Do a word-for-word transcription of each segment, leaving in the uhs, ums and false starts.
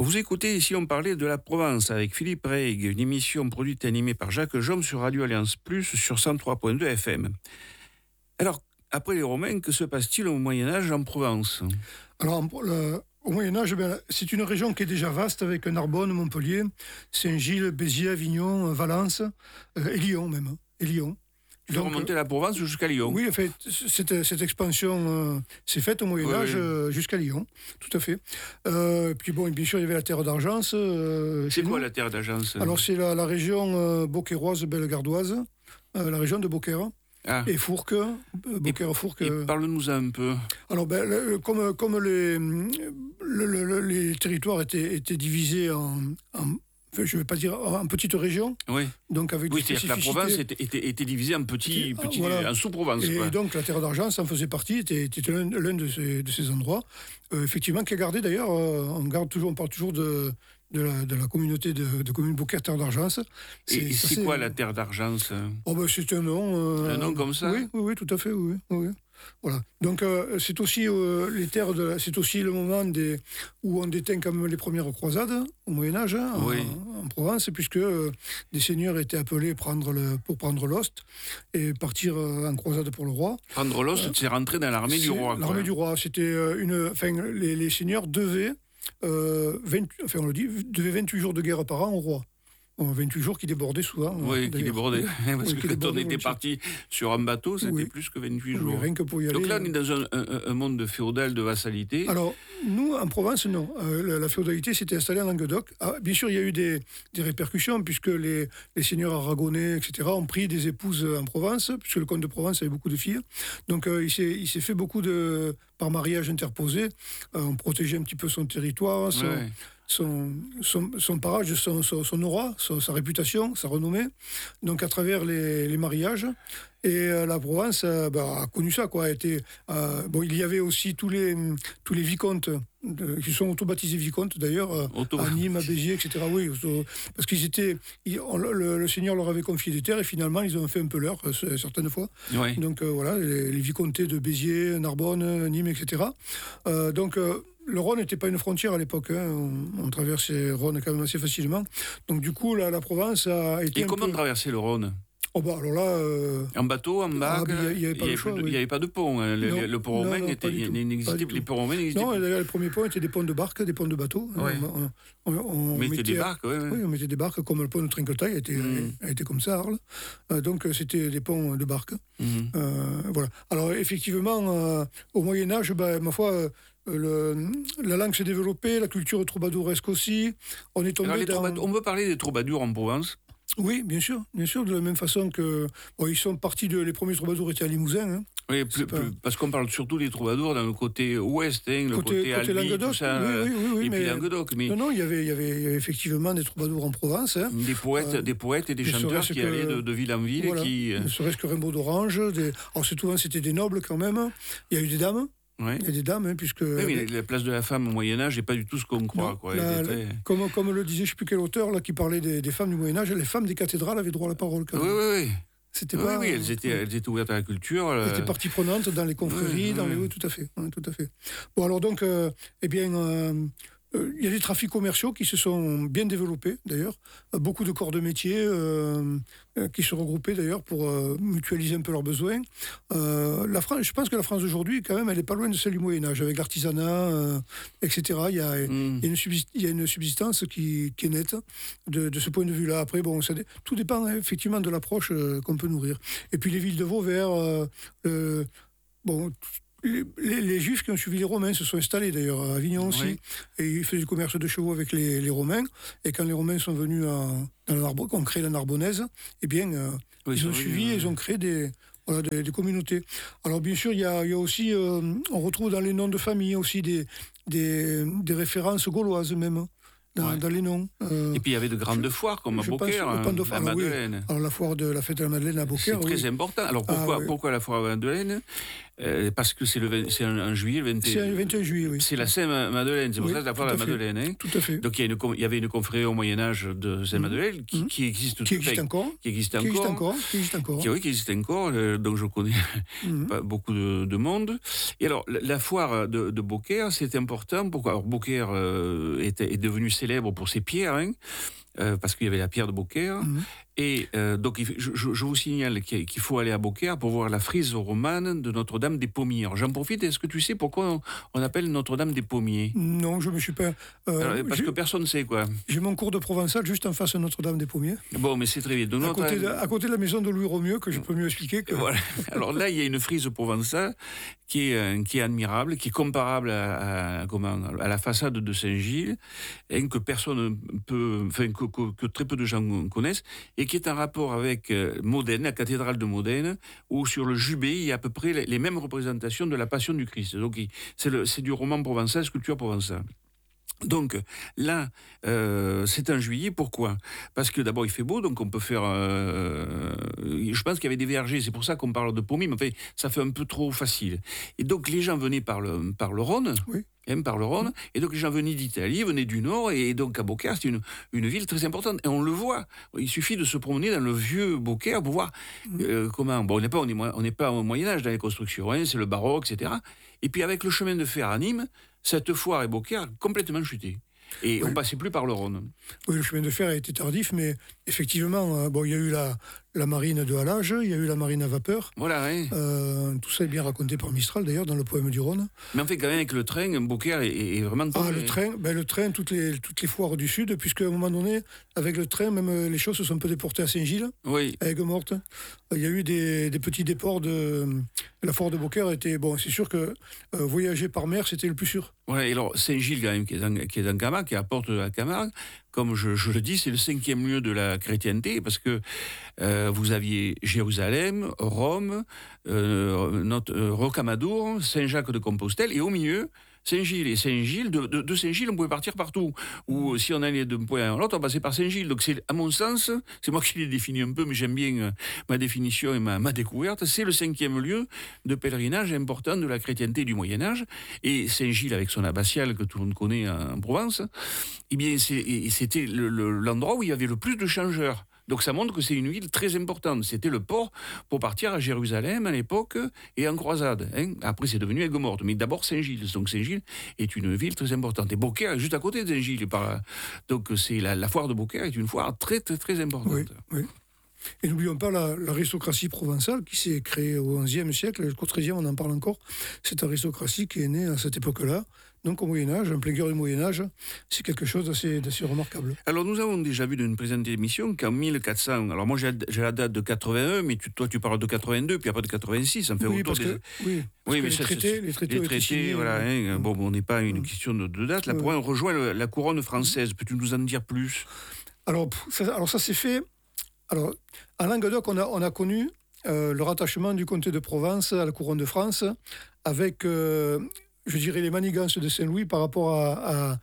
Vous écoutez Ici on parlait de la Provence avec Philippe Reig, une émission produite et animée par Jacques Jaume sur Radio Alliance Plus sur cent trois point deux F M. Alors, après les Romains, que se passe-t-il au Moyen-Âge en Provence ? Alors, le, au Moyen-Âge, ben, c'est une région qui est déjà vaste avec Narbonne, Montpellier, Saint-Gilles, Béziers, Avignon, Valence, euh, et Lyon même, et Lyon. Tu as remonté la Provence jusqu'à Lyon. Oui, en fait, cette, cette expansion euh, s'est faite au Moyen-Âge oui, oui. euh, jusqu'à Lyon, tout à fait. Euh, puis bon, bien sûr, il y avait la terre d'Argence. Euh, c'est quoi nous. La terre d'Argence ? Alors, c'est la, la région euh, beaucairoise, bellegardoise, euh, la région de Beaucaire. Ah. Et Fourques, Beaucaire, Fourques. Et parle-nous un peu. Alors, ben, le, comme, comme les, le, le, les territoires étaient, étaient divisés en, en je ne vais pas dire en petites régions. Oui. Donc avec oui, c'est-à-dire que la province était, était, était divisée en petits, petits voilà. en sous-provinces. Et quoi. donc la terre d'Argence en faisait partie, était, était l'un, l'un de, ces, de ces endroits, euh, effectivement, qui est gardé d'ailleurs. Euh, on garde toujours, on parle toujours de de la, de la communauté de, de communes Beaucaire Terre d'Argence. C'est, et c'est, c'est quoi la Terre d'Argence ? Oh ben c'est un nom. Euh, un nom comme ça ? Oui, oui, oui, tout à fait, oui, oui. Voilà. Donc euh, c'est aussi euh, les terres de, c'est aussi le moment des, où on déteint quand même les premières croisades au Moyen Âge hein, oui. en, en Provence, puisque euh, des seigneurs étaient appelés prendre le, pour prendre l'Ost et partir euh, en croisade pour le roi. Prendre l'Ost, euh, c'est rentrer dans l'armée du roi. L'armée quoi. du roi, c'était euh, une, enfin les, les seigneurs devaient, euh, vingt, enfin on le dit, devaient vingt-huit jours de guerre par an au roi. vingt-huit jours qui débordaient souvent. Oui, qui débordaient. Parce oui, que quand on était parti sur un bateau, c'était oui. plus que vingt-huit jours. Oui, rien que pour y aller. Donc là, on est dans un, un, un monde féodal de vassalité. Alors, nous, en Provence, non. Euh, la, la féodalité s'était installée en Languedoc. Ah, bien sûr, il y a eu des, des répercussions, puisque les, les seigneurs aragonais, et cetera, ont pris des épouses en Provence, puisque le comte de Provence avait beaucoup de filles. Donc, euh, il, s'est, il s'est fait beaucoup de... par mariage interposé. Euh, on protégeait un petit peu son territoire, son... Ouais. Son, son, son parage, son, son, son aura, son, sa réputation, sa renommée, donc à travers les, les mariages. Et euh, la Provence euh, bah, a connu ça, quoi. A été, euh, bon, il y avait aussi tous les, tous les vicomtes, de, qui sont auto-baptisés vicomtes d'ailleurs, euh, à Nîmes, à Béziers, et cetera. Oui, auto, parce qu'ils étaient, ils, on, le, le Seigneur leur avait confié des terres et finalement ils ont fait un peu leur, euh, certaines fois. Oui. Donc euh, voilà, les, les vicomtés de Béziers, Narbonne, Nîmes, et cetera. Euh, donc euh, le Rhône n'était pas une frontière à l'époque, hein. on, on traversait le Rhône quand même assez facilement. Donc du coup, la, la Provence a été. Et un comment peu... traverser le Rhône ? Oh bah alors là, euh... en bateau, en barque, ah, il n'y avait pas de choix. Il n'y oui. avait pas de pont. Hein. Le, non, le pont romain était, n'existait plus. Les ponts romains n'existaient non, plus. d'ailleurs, les premiers ponts étaient des ponts de barque, des ponts de bateau. Ouais. On, on, on mettait, mettait des barques, oui. Oui, on mettait des barques, comme le pont de Trinquetail a été, mm. a été comme ça, Arles. Euh, donc c'était des ponts de barque. Mm. Euh, voilà. Alors effectivement, euh, au Moyen Âge, bah, ma foi. Euh, Le, la langue s'est développée, la culture troubadouresque aussi. On est tombé dans... On peut parler des troubadours en Provence ? Oui, bien sûr, bien sûr, de la même façon que bon, ils sont partis de les premiers troubadours étaient à Limousin. Hein. Oui, plus, pas... plus, parce qu'on parle surtout des troubadours dans le côté ouest, hein, le côté, côté Albi, Languedoc, tout ça, oui, oui, oui, oui, et mais... puis Languedoc. Mais... Non, non, il y avait, il y avait, il y avait effectivement des troubadours en Provence. Hein. Des poètes, euh, des poètes et des chanteurs qui que... allaient de, de ville en ville, voilà. qui. Ne serait-ce que Rimbaud d'Orange. Des... Alors c'est souvent c'était des nobles quand même. Il y a eu des dames. Ouais. Il y a des dames, hein, puisque... Oui, mais la place de la femme au Moyen-Âge n'est pas du tout ce qu'on croit. Non, quoi. la, très... comme, comme le disait, je ne sais plus quel auteur, là, qui parlait des, des femmes du Moyen-Âge, les femmes des cathédrales avaient droit à la parole. Quand oui, même. oui, oui. C'était oui, pas... oui, elles étaient, elles étaient ouvertes à la culture. Elles étaient partie prenante dans les confréries, oui, dans oui. les... Oui, tout à fait. Oui, tout à fait. Bon, alors donc, euh, eh bien... Euh, Euh, il y a des trafics commerciaux qui se sont bien développés, d'ailleurs. Euh, beaucoup de corps de métier euh, euh, qui se regroupaient, d'ailleurs, pour euh, mutualiser un peu leurs besoins. Euh, la France, je pense que la France d'aujourd'hui, quand même, elle n'est pas loin de celle du Moyen-Âge, avec l'artisanat, euh, et cetera. Il y a, mm. il y a, une, subsist- il y a une subsistance qui, qui est nette de, de ce point de vue-là. Après, bon, ça, tout dépend, hein, effectivement, de l'approche euh, qu'on peut nourrir. Et puis, les villes de Vauvert, euh, euh, bon... Les, les, les Juifs qui ont suivi les Romains se sont installés d'ailleurs à Avignon aussi, oui. Et ils faisaient du commerce de chevaux avec les, les Romains. Et quand les Romains sont venus à, dans la Narbonne, qu'on crée la Narbonnaise, eh bien, euh, oui, ils ont suivi et ils ont créé des, voilà, des, des communautés. Alors bien sûr, il y a, il y a aussi, euh, on retrouve dans les noms de famille aussi des, des, des références gauloises même. Dans, ouais. dans les noms. Euh, et puis il y avait de grandes je, foires comme à Beaucaire, hein, la alors, Madeleine. Oui. Alors la foire de la fête de la Madeleine à Beaucaire. C'est très oui. important. Alors pourquoi, ah, oui. pourquoi la foire de la Madeleine ? Euh, parce que c'est, le vingt, c'est en, en juillet, le vingt et un. C'est le vingt et un juillet, oui. C'est la Saint-Madeleine, c'est pour oui, ça que c'est la foire de la Madeleine. Hein. Tout à fait. Donc il y, a une, il y avait une confrérie au Moyen-Âge de Saint-Madeleine mmh. qui, qui existe, qui existe encore. Qui existe qui encore. Existe encore. Qui existe encore. Qui, oui, qui existe encore. Euh, donc je connais mmh. pas beaucoup de, de monde. Et alors, la, la foire de, de Beaucaire, c'est important. Pourquoi ? Alors, Beaucaire euh, est, est devenu célèbre pour ses pierres, hein, euh, parce qu'il y avait la pierre de Beaucaire. Mmh. Et euh, donc, je, je, je vous signale qu'il faut aller à Beaucaire pour voir la frise romane de Notre-Dame des Pommiers. Alors, j'en profite, est-ce que tu sais pourquoi on, on appelle Notre-Dame des Pommiers ? Non, je ne me suis pas... Euh, Alors, parce que personne ne sait, quoi. J'ai mon cours de provençal juste en face de Notre-Dame des Pommiers. Bon, mais c'est très bien. À, côté de, à côté de la maison de Louis Romieux, que je peux mieux expliquer. Que... Voilà. Alors là, il y a une frise provençale qui est, euh, qui est admirable, qui est comparable à, à, comment, à la façade de Saint-Gilles, hein, que personne peut... Enfin, que, que, que très peu de gens connaissent, et qui est en rapport avec Modène, la cathédrale de Modène, où sur le jubé, il y a à peu près les mêmes représentations de la Passion du Christ. Donc, c'est, le, c'est du roman provençal, sculpture provençale. Donc là, euh, c'est en juillet. Pourquoi ? Parce que d'abord il fait beau, donc on peut faire. Euh, je pense qu'il y avait des vergers, c'est pour ça qu'on parle de pommiers, mais enfin, ça fait un peu trop facile. Et donc les gens venaient par le par le Rhône. Oui. Hein, par le Rhône, mmh. et donc les gens venaient d'Italie, venaient du Nord, et donc à Beaucaire, c'est une, une ville très importante, et on le voit. Il suffit de se promener dans le vieux Beaucaire pour voir mmh. euh, comment. Bon, on n'est pas, on est, on n'est pas au Moyen-Âge dans les constructions, hein, c'est le baroque, et cetera. Et puis avec le chemin de fer à Nîmes, cette foire et Beaucaire complètement chuté. Et oui. on passait plus par le Rhône. Oui, le chemin de fer a été tardif, mais effectivement, euh, bon, il y a eu la, la marine de halage, il y a eu la marine à vapeur. Voilà, oui. Euh, tout ça est bien raconté par Mistral, d'ailleurs, dans le poème du Rhône. Mais en fait, quand même, avec le train, Beaucaire est, est vraiment... Ah, le train, ben, le train, toutes les, toutes les foires du Sud, puisque à un moment donné, avec le train, même les choses se sont un peu déportées à Saint-Gilles, oui. à Aigues-Mortes. Il y a eu des, des petits déports de... La foire de Beaucaire était... Bon, c'est sûr que euh, voyager par mer, c'était le plus sûr. Ouais, et alors Saint-Gilles, quand même, qui est dans, qui est dans Camargue, qui est à Porte de la Camargue, comme je, je le dis, c'est le cinquième lieu de la chrétienté, parce que euh, vous aviez Jérusalem, Rome, euh, notre, euh, Rocamadour, Saint-Jacques de Compostelle, et au milieu, Saint-Gilles. Et Saint-Gilles, de, de, de Saint-Gilles, on pouvait partir partout. Ou si on allait d'un point à l'autre, on passait par Saint-Gilles. Donc, c'est, à mon sens, c'est moi qui l'ai défini un peu, mais j'aime bien euh, ma définition et ma, ma découverte, c'est le cinquième lieu de pèlerinage important de la chrétienté du Moyen-Âge. Et Saint-Gilles, avec son abbatiale que tout le monde connaît en Provence, eh bien, c'est, c'était le, le, l'endroit où il y avait le plus de changeurs. Donc ça montre que c'est une ville très importante. C'était le port pour partir à Jérusalem à l'époque et en croisade. Hein. Après, c'est devenu Aigues-Mortes. Mais d'abord Saint-Gilles. Donc Saint-Gilles est une ville très importante. Et Beaucaire est juste à côté de Saint-Gilles. Par... Donc c'est la, la foire de Beaucaire est une foire très, très, très importante. Oui, oui. Et n'oublions pas la, l'aristocratie provençale qui s'est créée au onzième siècle. Jusqu'au treizième, on en parle encore. Cette aristocratie qui est née à cette époque-là. Donc au Moyen-Âge, en plein cœur du Moyen-Âge, c'est quelque chose d'assez, d'assez remarquable. Alors nous avons déjà vu dans une présente émission qu'en mille quatre cents, alors moi j'ai, j'ai la date de quatre-vingt-un, mais tu, toi tu parles de quatre-vingt-deux, puis après de quatre-vingt-six, enfin oui, autour parce des... que, oui, parce oui, que mais les, ça, traités, les traités, les traités, signés, voilà, hein, mmh. bon, on n'est pas une mmh. question de, de date, là, pour on rejoint le, la couronne française, peux-tu nous en dire plus ? Alors ça, alors ça s'est fait, alors à Languedoc on a, on a connu euh, le rattachement du comté de Provence à la couronne de France, avec... Euh, je dirais, les manigances de Saint-Louis par rapport à,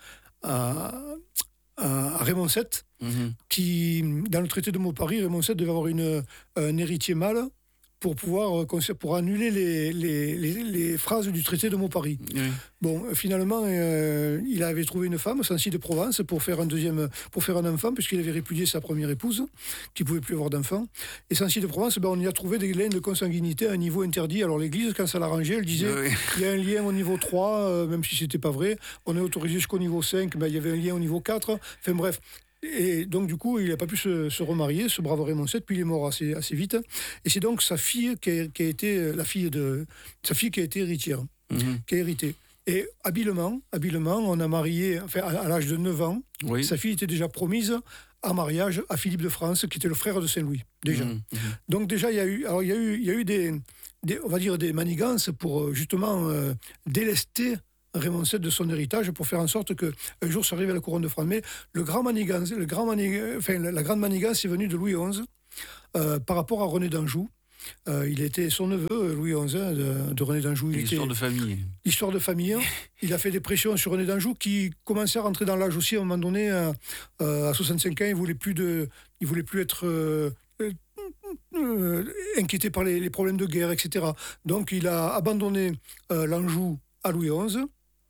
à, à, à Raymond sept, mmh. qui, dans le traité de Mauparis, Raymond sept devait avoir une, un héritier mâle pour pouvoir pour annuler les, les, les, les phrases du traité de Mauparis. Mmh. Bon, finalement, euh, il avait trouvé une femme, Sancy de Provence, pour faire un deuxième, pour faire un enfant, puisqu'il avait répudié sa première épouse, qui ne pouvait plus avoir d'enfant. Et Sancy de Provence, ben, on y a trouvé des liens de consanguinité à un niveau interdit. Alors l'Église, quand ça l'arrangeait, elle disait oui. il y a un lien au niveau trois, euh, même si ce n'était pas vrai. On est autorisé jusqu'au niveau cinq, ben, il y avait un lien au niveau quatre. Enfin bref. Et donc, du coup, il n'a pas pu se, se remarier, ce brave Raymond sept, puis il est mort assez, assez vite. Et c'est donc sa fille qui a, qui a été la fille de sa fille qui a été héritière, mmh. qui a hérité. Et habilement, habilement, on a marié, enfin, à, à l'âge de neuf ans, oui. sa fille était déjà promise en mariage à Philippe de France, qui était le frère de Saint-Louis, déjà. Mmh. Mmh. Donc déjà, il y a eu, alors il y a eu, il y a eu des, des, on va dire des manigances pour justement euh, délester Raymond sept de son héritage pour faire en sorte qu'un jour ça arrive à la couronne de France. Mais le grand manigance, le grand manigance, enfin, la grande manigance est venue de Louis onze euh, par rapport à René d'Anjou. Euh, il était son neveu, Louis onze, de, de René d'Anjou. Il L'histoire était, de famille. Histoire de famille. Il a fait des pressions sur René d'Anjou qui commençait à rentrer dans l'âge aussi à un moment donné. À, à soixante-cinq ans, il voulait plus de, il voulait plus être... Euh, euh, inquiété par les, les problèmes de guerre, et cetera. Donc il a abandonné euh, l'Anjou à Louis onze,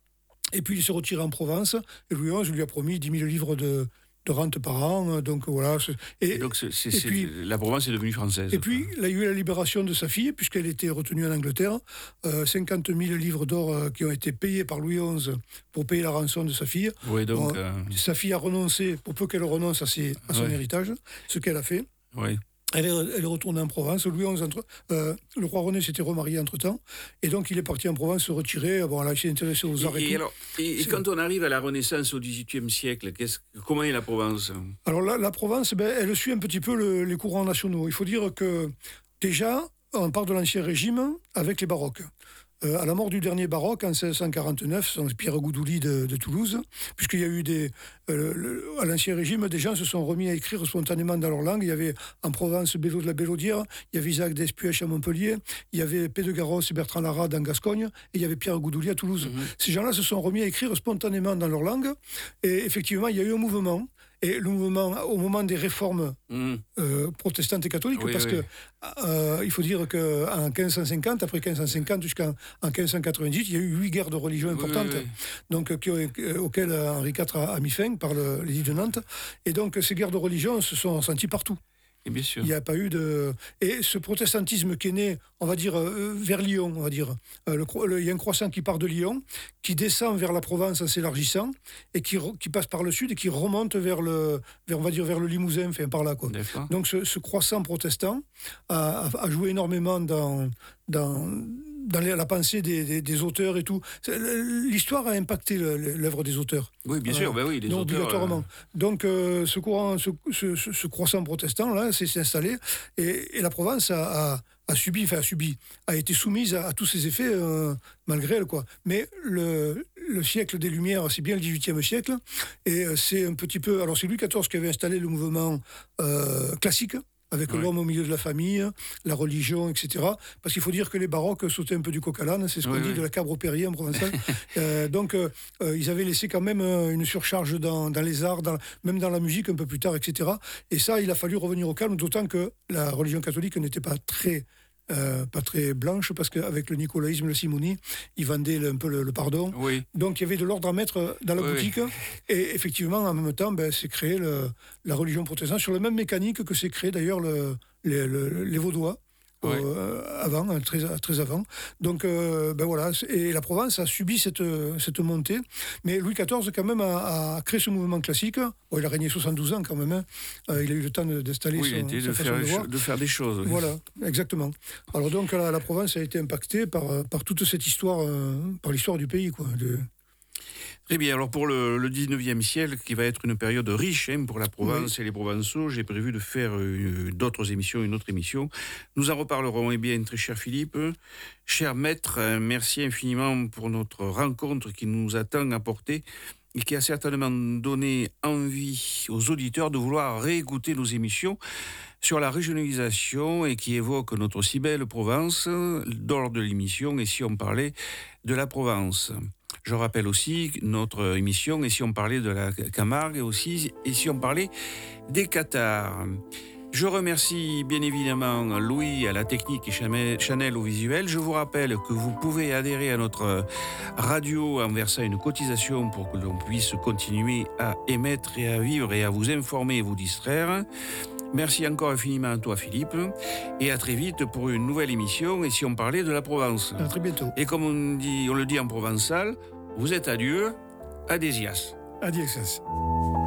et puis il s'est retiré en Provence, et Louis onze lui a promis dix mille livres de, de rente par an, donc voilà. Et, et donc c'est, c'est, et puis, la Provence est devenue française. Et puis il a eu la libération de sa fille, puisqu'elle était retenue en Angleterre, euh, cinquante mille livres d'or euh, qui ont été payés par Louis onze pour payer la rançon de sa fille. Oui, donc, bon, euh... sa fille a renoncé, pour peu qu'elle renonce à, ses, à son ouais. héritage, ce qu'elle a fait. Oui. Elle est, elle est retournée en Provence. Louis onze, entre, euh, le roi René s'était remarié entre-temps. Et donc, il est parti en Provence se retirer. Bon, là, il s'est intéressé aux arts et, et, et, alors, et, et quand on arrive à la Renaissance au dix-huitième siècle, comment est la Provence? Alors là, la Provence, ben, elle suit un petit peu le, les courants nationaux. Il faut dire que, déjà, on part de l'Ancien Régime avec les baroques. Euh, à la mort du dernier baroque, en seize cent quarante-neuf, c'est Pierre Goudouli de, de Toulouse, puisqu'il y a eu des... Euh, le, à l'Ancien Régime, des gens se sont remis à écrire spontanément dans leur langue. Il y avait en Provence Bello de la Bellaudière, il y avait Isaac d'Espièche à Montpellier, il y avait P. de Garros et Bertrand Larade en Gascogne, et il y avait Pierre Goudouli à Toulouse. Mmh. Ces gens-là se sont remis à écrire spontanément dans leur langue, et effectivement, il y a eu un mouvement. Et le mouvement, au moment des réformes mmh. euh, protestantes et catholiques, oui, parce oui. que euh, il faut dire qu'en quinze cent cinquante, après quinze cent cinquante jusqu'en en quinze cent quatre-vingt-dix, il y a eu huit guerres de religion importantes, oui, oui, oui. donc qui, euh, auxquelles Henri quatre a, a mis fin par le, l'édit de Nantes. Et donc ces guerres de religion se sont ressenties partout. Et bien sûr. Il n'y a pas eu de... Et ce protestantisme qui est né, on va dire, euh, vers Lyon, on va dire, euh, le, le, il y a un croissant qui part de Lyon, qui descend vers la Provence en s'élargissant, et qui, qui passe par le sud, et qui remonte vers le, vers, on va dire, vers le Limousin, enfin par là, quoi. Donc ce, ce croissant protestant a, a, a joué énormément dans... dans dans la pensée des, des, des auteurs et tout. L'histoire a impacté l'œuvre des auteurs. Oui, bien sûr, euh, ben oui, les donc, auteurs... Obligatoirement. Euh... Donc, euh, ce courant, ce, ce, ce croissant protestant-là s'est installé, et, et la Provence a, a, a subi, enfin a subi, a été soumise à, à tous ces effets, euh, malgré elle, quoi. Mais le, le siècle des Lumières, c'est bien le dix-huitième siècle, et c'est un petit peu... Alors, c'est Louis quatorze qui avait installé le mouvement euh, classique, avec ouais. l'homme au milieu de la famille, la religion, et cetera. Parce qu'il faut dire que les baroques sautaient un peu du coq à l'âne, c'est ce qu'on oui, dit oui. de la cabre au Perrier en provençal. euh, donc, euh, ils avaient laissé quand même une surcharge dans, dans les arts, dans, même dans la musique un peu plus tard, et cetera. Et ça, il a fallu revenir au calme, d'autant que la religion catholique n'était pas très... Euh, pas très blanche, parce qu'avec le nicolaïsme, le simonie, ils vendaient le, un peu le, le pardon. Oui. Donc il y avait de l'ordre à mettre dans la oui, boutique. Oui. Et effectivement, en même temps, ben, c'est créé le, la religion protestante sur la même mécanique que c'est créé d'ailleurs le, les, le, les Vaudois. Oui. Euh, avant, très, très avant. Donc, euh, ben voilà. Et la Provence a subi cette, cette montée. Mais Louis quatorze, quand même, a, a créé ce mouvement classique. Bon, il a régné soixante-douze ans, quand même. Hein. Euh, il a eu le temps d'installer oui, son, il a été sa de façon faire, de voir. de faire des choses. Oui. Voilà, exactement. Alors donc, la, la Provence a été impactée par, par toute cette histoire, euh, par l'histoire du pays, quoi. De... Très bien, alors pour le, le dix-neuvième siècle, qui va être une période riche hein, pour la Provence oui. et les Provençaux, j'ai prévu de faire euh, d'autres émissions, une autre émission. Nous en reparlerons, eh bien, très cher Philippe. Cher maître, euh, merci infiniment pour notre rencontre qui nous a tant apporté et qui a certainement donné envie aux auditeurs de vouloir réécouter nos émissions sur la régionalisation et qui évoque notre si belle Provence lors de l'émission et si on parlait de la Provence. Je rappelle aussi notre émission, et si on parlait de la Camargue, et aussi, et si on parlait des Cathares. Je remercie bien évidemment Louis à la technique et Chanel au visuel. Je vous rappelle que vous pouvez adhérer à notre radio en versant une cotisation pour que l'on puisse continuer à émettre et à vivre et à vous informer et vous distraire. Merci encore infiniment à toi Philippe et à très vite pour une nouvelle émission et si on parlait de la Provence. À très bientôt. Et comme on, dit, on le dit en provençal, vous êtes adieu, adesias. Adieu.